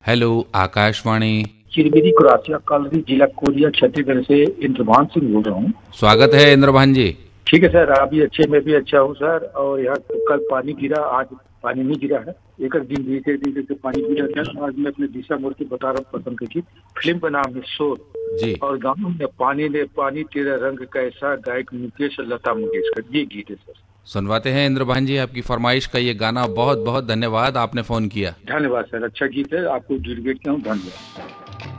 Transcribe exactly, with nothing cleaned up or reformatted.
Hello Akashvani. Chirmiri crochet colony जिला Korea Chhattisgarh से इंद्रभान सिंह बोल रहा हूँ। स्वागत है इंद्रभान जी। ठीक है सर, आप भी अच्छे, मैं भी अच्छा हूँ सर। और यहाँ कल पानी गिरा, आज पानी नहीं गिरा है। एक एक दिन बीते दिन से पानी गिरा था। आज मैं अपने दिशा मूर्ति बता रहा हूँ पसंद की फिल्म का नाम है शोर जी। और गानों में पानी ने पानी तेरा रंग कैसा, गायक मुकेश और लता मंगेशकर, ये गीत है सर। सुनवाते हैं इंद्रभान जी आपकी फरमाइश का ये गाना। बहुत बहुत धन्यवाद, आपने फोन किया। धन्यवाद सर, अच्छा गीत है, आपको डेडिकेट किया हूँ, धन्यवाद।